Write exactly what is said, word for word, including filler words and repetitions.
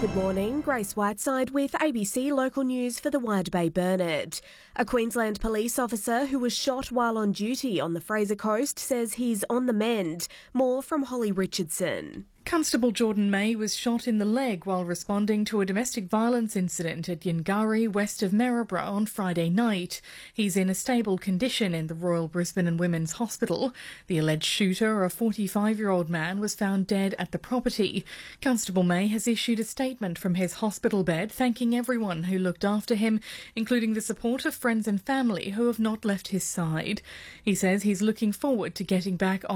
Good morning, Grace Whiteside with A B C Local News for the Wide Bay Burnett. A Queensland police officer who was shot while on duty on the Fraser Coast says he's on the mend. More from Holly Richardson. Constable Jordan May was shot in the leg while responding to a domestic violence incident at Yingari, west of Maryborough, on Friday night. He's in a stable condition in the Royal Brisbane and Women's Hospital. The alleged shooter, a forty-five-year-old man, was found dead at the property. Constable May has issued a statement from his hospital bed thanking everyone who looked after him, including the support of friends and family who have not left his side. He says he's looking forward to getting back on